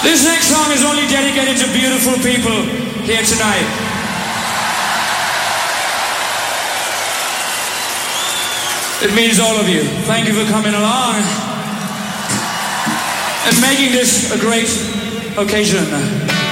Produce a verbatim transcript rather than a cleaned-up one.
This next song is only dedicated to beautiful people here tonight. It means all of you. Thank you for coming along and making this a great occasion.